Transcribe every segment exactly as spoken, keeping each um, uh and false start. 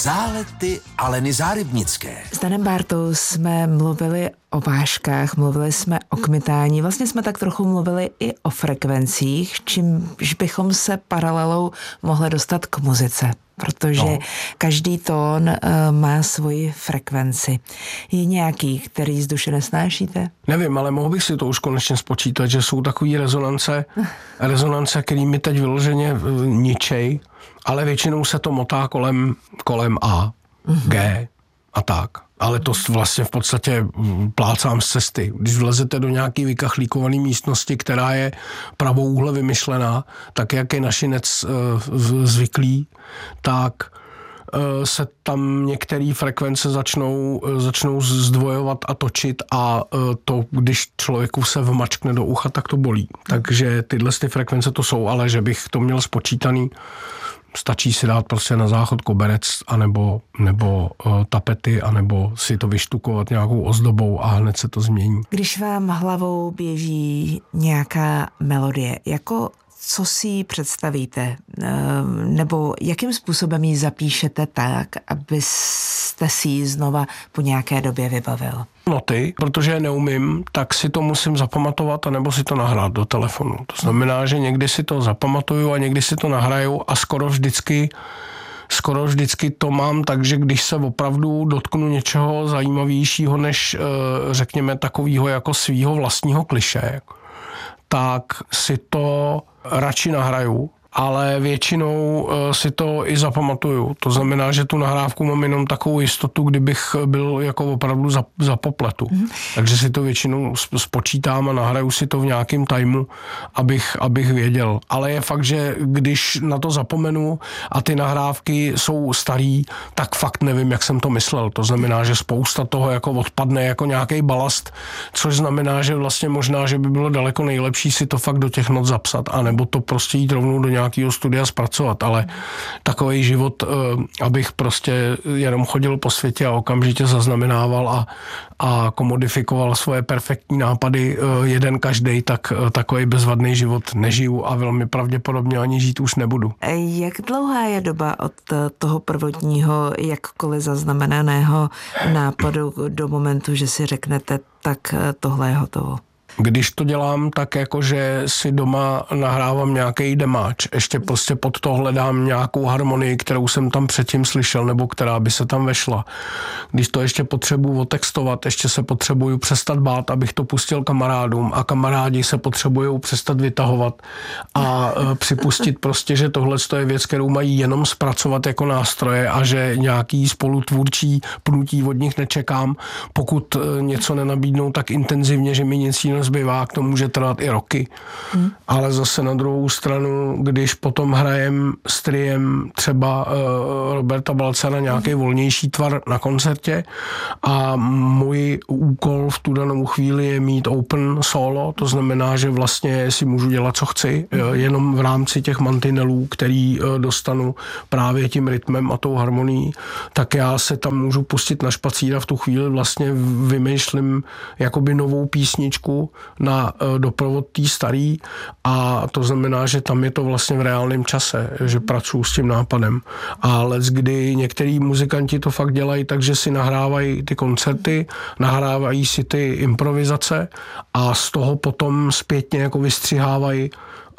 Zálety Aleny Zárybnické. S Danem Bártou jsme mluvili o vážkách, mluvili jsme o kmitání, vlastně jsme tak trochu mluvili i o frekvencích, čímž bychom se paralelou mohli dostat k muzice, protože no. každý tón uh, má svoji frekvenci. Je nějaký, který z duše nesnášíte? Nevím, ale mohl bych si to už konečně spočítat, že jsou takový rezonance, rezonance, který mi teď vyloženě uh, ničej, ale většinou se to motá kolem, kolem A, mm-hmm. G a tak. Ale to vlastně v podstatě plácám z cesty. Když vlezete do nějaký vykachlíkované místnosti, která je pravouhle vymyšlená, tak jak je našinec uh, zvyklý, tak uh, se tam některé frekvence začnou, uh, začnou zdvojovat a točit a uh, to, když člověku se vmačkne do ucha, tak to bolí. Takže tyhle ty frekvence to jsou, ale že bych to měl spočítaný, stačí si dát prostě na záchod koberec anebo, nebo uh, tapety, anebo si to vyštukovat nějakou ozdobou a hned se to změní. Když vám hlavou běží nějaká melodie, jako co si ji představíte? Nebo jakým způsobem ji zapíšete tak, abyste si ji znova po nějaké době vybavil? Noty, protože je neumím, tak si to musím zapamatovat anebo si to nahrát do telefonu. To znamená, že někdy si to zapamatuju a někdy si to nahraju a skoro vždycky Skoro vždycky to mám tak, že když se opravdu dotknu něčeho zajímavějšího než řekněme takového jako svýho vlastního klišé, tak si to radši nahraju, ale většinou si to i zapamatuju. To znamená, že tu nahrávku mám jenom takovou jistotu, kdybych byl jako opravdu za, za popletu. Mm. Takže si to většinou spočítám a nahraju si to v nějakém timeu, abych, abych věděl. Ale je fakt, že když na to zapomenu a ty nahrávky jsou starý, tak fakt nevím, jak jsem to myslel. To znamená, že spousta toho jako odpadne jako nějaký balast, což znamená, že vlastně možná, že by bylo daleko nejlepší si to fakt do těch not zapsat, anebo to prostě jít rovnou do nějakého studia zpracovat, ale takový život, abych prostě jenom chodil po světě a okamžitě zaznamenával a, a komodifikoval svoje perfektní nápady jeden každej, tak takový bezvadný život nežiju a velmi pravděpodobně ani žít už nebudu. Jak dlouhá je doba od toho prvotního, jakkoliv zaznamenaného nápadu do momentu, že si řeknete, tak tohle je hotovo? Když to dělám tak, jako že si doma nahrávám nějaký demáč, ještě prostě pod to hledám nějakou harmonii, kterou jsem tam předtím slyšel, nebo která by se tam vešla. Když to ještě potřebuju otextovat, ještě se potřebuju přestat bát, abych to pustil kamarádům a kamarádi se potřebují přestat vytahovat a e, připustit prostě, že tohle je věc, kterou mají jenom zpracovat jako nástroje a že nějaký spolutvůrčí pnutí od nich nečekám, pokud e, něco nenabídnou tak intenzivně, že mi nic jiného zbývá, to může trvat i roky. Hmm. Ale zase na druhou stranu, když potom hrajem s triem třeba uh, Roberta Balcera nějaký hmm. volnější tvar na koncertě a můj úkol v tu danou chvíli je mít open solo, to znamená, že vlastně si můžu dělat, co chci, hmm. jenom v rámci těch mantinelů, který uh, dostanu právě tím rytmem a tou harmonií, tak já se tam můžu pustit na špacír a v tu chvíli vlastně vymýšlím jakoby novou písničku na doprovod tý starý a to znamená, že tam je to vlastně v reálném čase, že pracuji s tím nápadem. A leckdy některý muzikanti to fakt dělají, takže si nahrávají ty koncerty, nahrávají si ty improvizace a z toho potom zpětně jako vystřihávají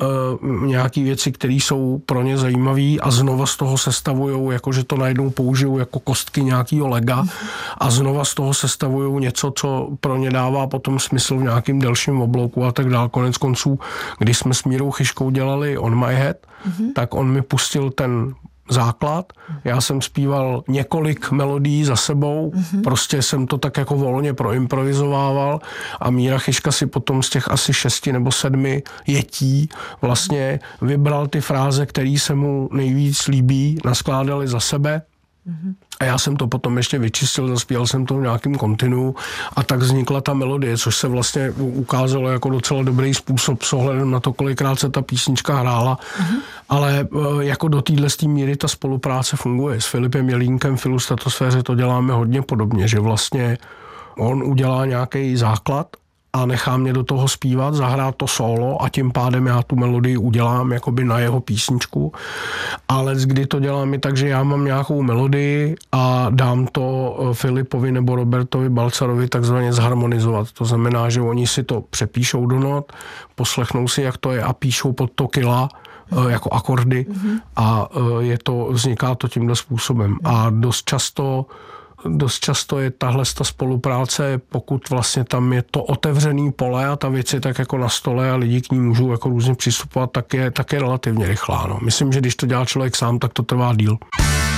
Uh, nějaký věci, které jsou pro ně zajímavé a znova z toho sestavujou, jakože to najednou použijou jako kostky nějakého lega a znova z toho sestavujou něco, co pro ně dává potom smysl v nějakým delším oblouku a tak dál. Konec konců, když jsme s Mírou Chyškou dělali On My Head, mm-hmm. tak on mi pustil ten základ. Já jsem zpíval několik melodií za sebou, mm-hmm. prostě jsem to tak jako volně proimprovizovával a Míra Chyška si potom z těch asi šesti nebo sedmi jetí vlastně vybral ty fráze, které se mu nejvíc líbí, naskládali za sebe. Mm-hmm. A já jsem to potom ještě vyčistil, zaspíval jsem to v nějakým kontinu a tak vznikla ta melodie, což se vlastně ukázalo jako docela dobrý způsob s ohledem na to, kolikrát se ta písnička hrála. Mm-hmm. Ale jako do téhle míry ta spolupráce funguje. S Filipem Jelínkem v Filu Statosféře to děláme hodně podobně, že vlastně on udělá nějaký základ a nechá mě do toho zpívat, zahrát to solo a tím pádem já tu melodii udělám jakoby na jeho písničku. Ale kdy to dělám i tak, že já mám nějakou melodii a dám to Filipovi nebo Robertovi Balcarovi takzvaně zharmonizovat. To znamená, že oni si to přepíšou do not, poslechnou si, jak to je a píšou pod to kila jako akordy mm-hmm. a je to, vzniká to tímhle způsobem. Mm. A dost často Dost často je tahle ta spolupráce, pokud vlastně tam je to otevřený pole a ta věc je tak jako na stole a lidi k ní můžou jako různě přistupovat, tak je, tak je relativně rychlá. No. Myslím, že když to dělá člověk sám, tak to trvá díl.